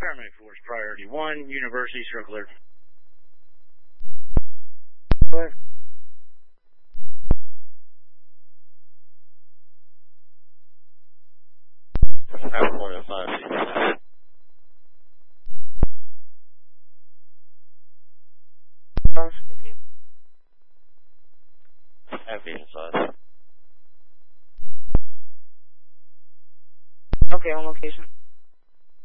Paramedic Force, Priority 1, University, Circular. What? California 5. Heavy inside. Okay, on location.